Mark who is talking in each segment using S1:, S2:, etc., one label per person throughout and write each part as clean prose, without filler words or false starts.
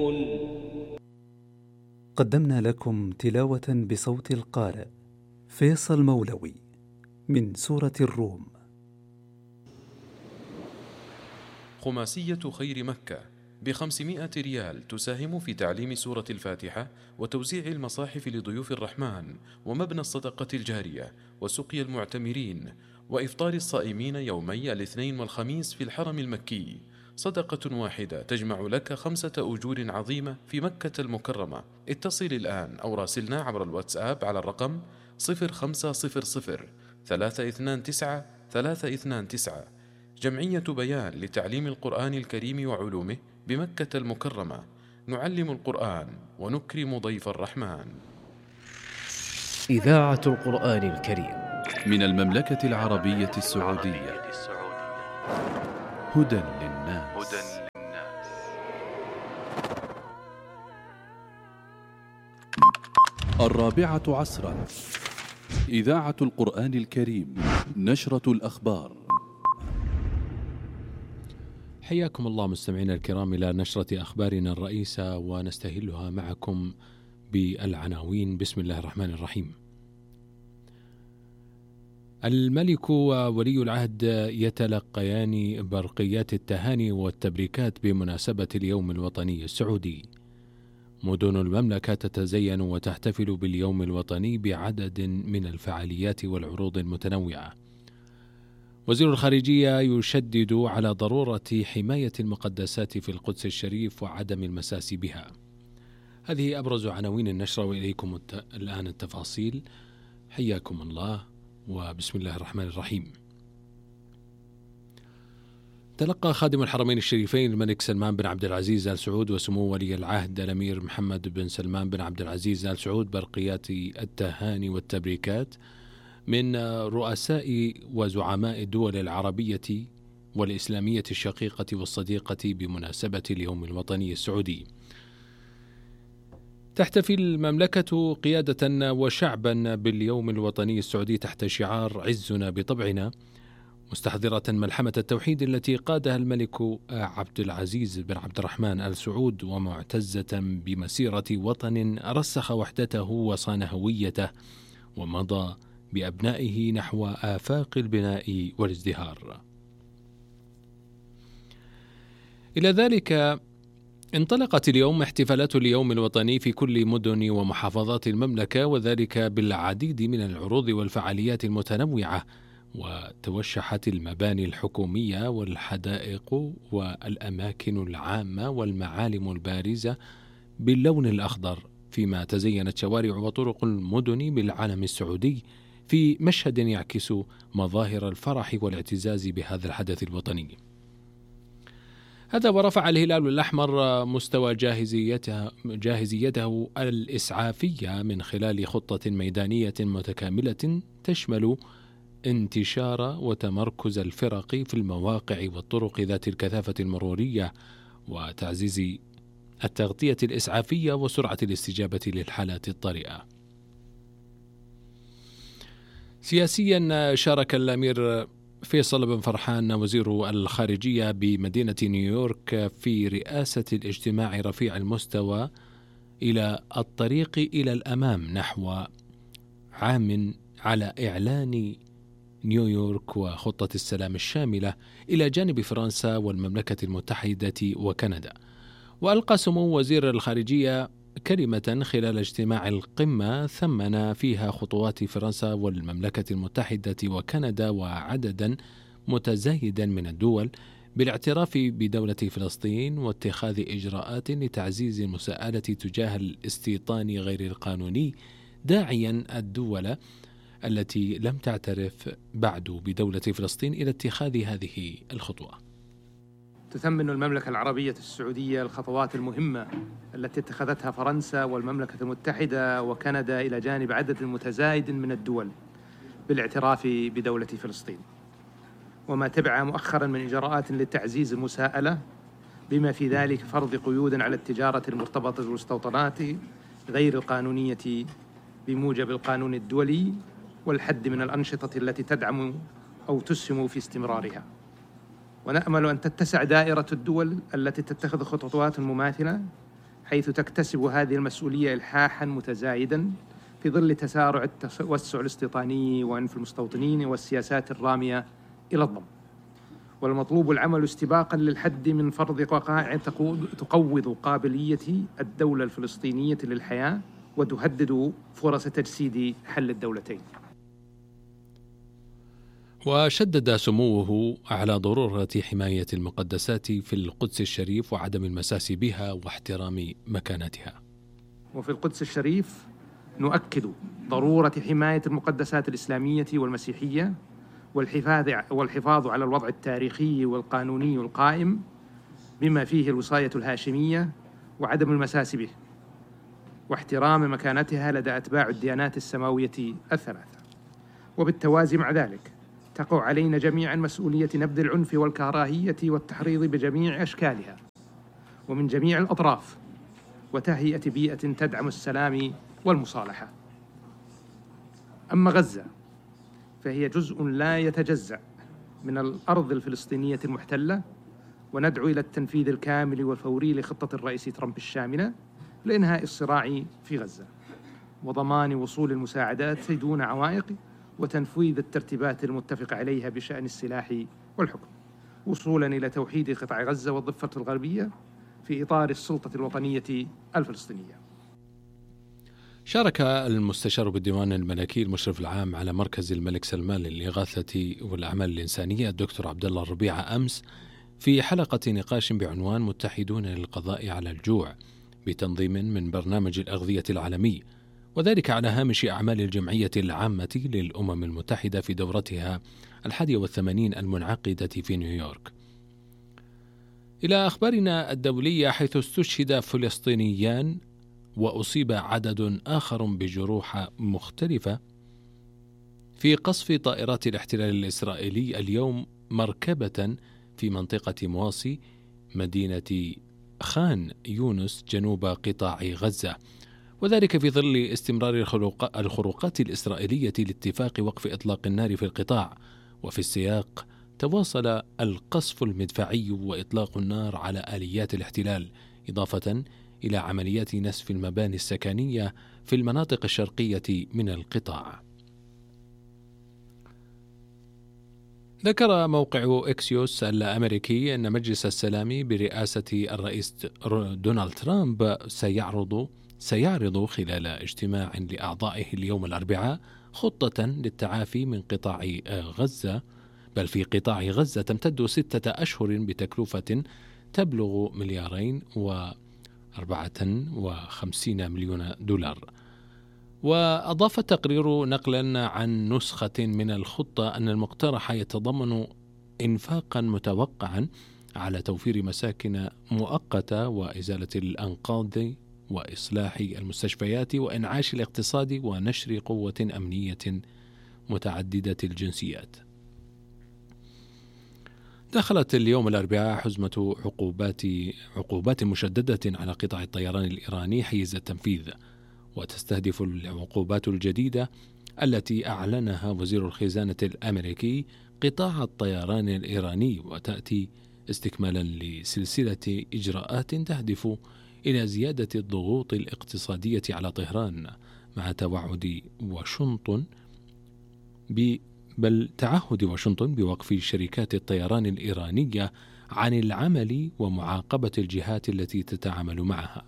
S1: قدمنا لكم تلاوة بصوت القارئ فيصل مولوي من سورة الروم.
S2: خماسية خير مكة ب500 ريال تساهم في تعليم سورة الفاتحة وتوزيع المصاحف لضيوف الرحمن ومبنى الصدقة الجارية وسقي المعتمرين وإفطار الصائمين يومي الاثنين والخميس في الحرم المكي. صدقة واحدة تجمع لك 5 أجور عظيمة في مكة المكرمة. اتصل الآن أو راسلنا عبر الواتساب على الرقم 0500 329 329. جمعية بيان لتعليم القرآن الكريم وعلومه بمكة المكرمة. نعلم القرآن ونكرم ضيف الرحمن.
S3: إذاعة القرآن الكريم
S4: من المملكة العربية السعودية. هدى للناس. الرابعة عصرا. إذاعة القرآن الكريم. نشرة الأخبار.
S5: حياكم الله مستمعينا الكرام إلى نشرة أخبارنا الرئيسة، ونستهلها معكم بالعناوين. بسم الله الرحمن الرحيم. الملك وولي العهد يتلقيان برقيات التهاني والتبريكات بمناسبة اليوم الوطني السعودي. مدن المملكة تتزين وتحتفل باليوم الوطني بعدد من الفعاليات والعروض المتنوعة. وزير الخارجية يشدد على ضرورة حماية المقدسات في القدس الشريف وعدم المساس بها. هذه أبرز عناوين النشرة، وإليكم الآن التفاصيل. حياكم الله وبسم الله الرحمن الرحيم. تلقى خادم الحرمين الشريفين الملك سلمان بن عبد العزيز آل سعود وسمو ولي العهد الأمير محمد بن سلمان بن عبد العزيز آل سعود برقيات التهاني والتبريكات من رؤساء وزعماء الدول العربية والإسلامية الشقيقة والصديقة بمناسبة اليوم الوطني السعودي. تحتفل المملكة قيادة وشعبا باليوم الوطني السعودي تحت شعار عزنا بطبعنا، مستحضرة ملحمة التوحيد التي قادها الملك عبد العزيز بن عبد الرحمن آل سعود، ومعتزة بمسيرة وطن رسخ وحدته وصان هويته ومضى بأبنائه نحو آفاق البناء والازدهار. إلى ذلك انطلقت اليوم احتفالات اليوم الوطني في كل مدن ومحافظات المملكة، وذلك بالعديد من العروض والفعاليات المتنوعة، وتوشحت المباني الحكومية والحدائق والأماكن العامة والمعالم البارزة باللون الأخضر، فيما تزينت شوارع وطرق المدن بالعلم السعودي في مشهد يعكس مظاهر الفرح والاعتزاز بهذا الحدث الوطني. هذا ورفع الهلال الأحمر مستوى جاهزيته الإسعافية من خلال خطة ميدانية متكاملة تشمل انتشار وتمركز الفرق في المواقع والطرق ذات الكثافة المرورية، وتعزيز التغطية الإسعافية وسرعة الاستجابة للحالات الطارئة. سياسيا، شارك الأمير فيصل بن فرحان وزير الخارجية بمدينة نيويورك في رئاسة الاجتماع رفيع المستوى إلى الطريق إلى الأمام نحو عام على إعلان نيويورك وخطة السلام الشاملة إلى جانب فرنسا والمملكة المتحدة وكندا. وألقى سمو وزير الخارجية كلمة خلال اجتماع القمة ثمن فيها خطوات فرنسا والمملكة المتحدة وكندا وعددا متزايدا من الدول بالاعتراف بدولة فلسطين واتخاذ إجراءات لتعزيز المساءلة تجاه الاستيطان غير القانوني، داعيا الدول التي لم تعترف بعد بدولة فلسطين إلى اتخاذ هذه الخطوة.
S6: تثمن المملكة العربية السعودية الخطوات المهمة التي اتخذتها فرنسا والمملكة المتحدة وكندا إلى جانب عدد متزايد من الدول بالاعتراف بدولة فلسطين، وما تبع مؤخرا من إجراءات لتعزيز المساءلة، بما في ذلك فرض قيود على التجارة المرتبطة بالمستوطنات غير القانونية بموجب القانون الدولي، والحد من الأنشطة التي تدعم أو تسهم في استمرارها. ونأمل أن تتسع دائرة الدول التي تتخذ خطوات مماثلة حيث تكتسب هذه المسؤولية إلحاحاً متزايداً في ظل تسارع التوسع الاستيطاني وأنف المستوطنين والسياسات الرامية إلى الضم. والمطلوب العمل استباقاً للحد من فرض وقائع تقوض قابلية الدولة الفلسطينية للحياة وتهدد فرص تجسيد حل الدولتين.
S5: وشدد سموه على ضرورة حماية المقدسات في القدس الشريف وعدم المساس بها واحترام مكانتها.
S6: وفي القدس الشريف نؤكد ضرورة حماية المقدسات الإسلامية والمسيحية والحفاظ على الوضع التاريخي والقانوني القائم بما فيه الوصاية الهاشمية وعدم المساس به واحترام مكانتها لدى أتباع الديانات السماوية الثلاثة. وبالتوازي مع ذلك تقع علينا جميعا مسؤولية نبذ العنف والكراهية والتحريض بجميع أشكالها ومن جميع الأطراف وتهيئة بيئة تدعم السلام والمصالحة. أما غزة فهي جزء لا يتجزأ من الأرض الفلسطينية المحتلة، وندعو إلى التنفيذ الكامل والفوري لخطة الرئيس ترامب الشاملة لإنهاء الصراع في غزة وضمان وصول المساعدات دون عوائق وتنفيذ الترتيبات المتفق عليها بشأن السلاح والحكم، وصولا إلى توحيد قطاع غزة والضفة الغربية في إطار السلطة الوطنية الفلسطينية.
S5: شارك المستشار بالديوان الملكي المشرف العام على مركز الملك سلمان للإغاثة والأعمال الإنسانية الدكتور عبد الله الربيعة أمس في حلقة نقاش بعنوان متحدون للقضاء على الجوع بتنظيم من برنامج الأغذية العالمي، وذلك على هامش أعمال الجمعية العامة للأمم المتحدة في دورتها 81 المنعقدة في نيويورك. إلى أخبارنا الدولية، حيث استشهد فلسطينيان وأصيب عدد آخر بجروح مختلفة في قصف طائرات الاحتلال الإسرائيلي اليوم مركبة في منطقة مواصي مدينة خان يونس جنوب قطاع غزة، وذلك في ظل استمرار الخروقات الإسرائيلية لاتفاق وقف إطلاق النار في القطاع. وفي السياق تواصل القصف المدفعي وإطلاق النار على آليات الاحتلال، إضافة إلى عمليات نسف المباني السكنية في المناطق الشرقية من القطاع. ذكر موقع إكسيوس الأمريكي أن مجلس السلام برئاسة الرئيس دونالد ترامب سيعرض خلال اجتماع لأعضائه اليوم الأربعاء خطة للتعافي من قطاع غزة، بل في قطاع غزة تمتد 6 أشهر بتكلفة تبلغ $254 مليون. وأضاف التقرير نقلا عن نسخة من الخطة أن المقترح يتضمن إنفاقا متوقعا على توفير مساكن مؤقتة وإزالة الأنقاض وإصلاح المستشفيات وإنعاش الاقتصاد ونشر قوة أمنية متعددة الجنسيات. دخلت اليوم الأربعاء حزمة عقوبات مشددة على قطاع الطيران الإيراني حيز التنفيذ، وتستهدف العقوبات الجديدة التي أعلنها وزير الخزانة الأمريكي قطاع الطيران الإيراني، وتأتي استكمالا لسلسلة إجراءات تهدف إلى زيادة الضغوط الاقتصادية على طهران مع تعهد واشنطن بوقف شركات الطيران الإيرانية عن العمل ومعاقبة الجهات التي تتعامل معها.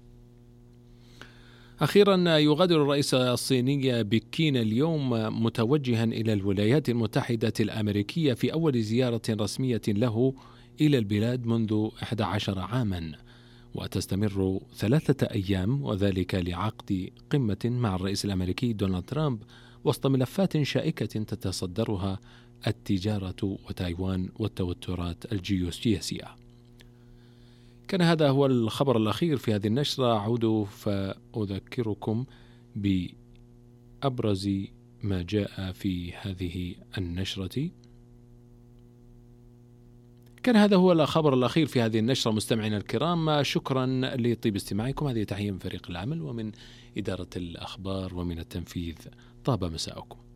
S5: أخيرا، يغادر الرئيس الصيني بكين اليوم متوجها إلى الولايات المتحدة الأمريكية في أول زيارة رسمية له إلى البلاد منذ 11 عاما، وتستمر 3 أيام، وذلك لعقد قمة مع الرئيس الأمريكي دونالد ترامب وسط ملفات شائكة تتصدرها التجارة وتايوان والتوترات الجيوسياسية. كان هذا هو الخبر الأخير في هذه النشرة. أعود فأذكركم بأبرز ما جاء في هذه النشرة. كان هذا هو الخبر الأخير في هذه النشرة. مستمعينا الكرام، شكرا لطيب استماعكم. هذه تحية من فريق العمل ومن إدارة الأخبار ومن التنفيذ. طاب مساءكم.